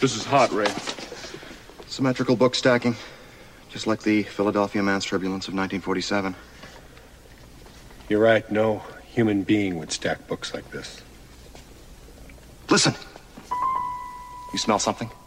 This is hot, Ray. Symmetrical book stacking. Just like the Philadelphia Man's Turbulence of 1947. You're right. No human being would stack books like this. Listen. You smell something?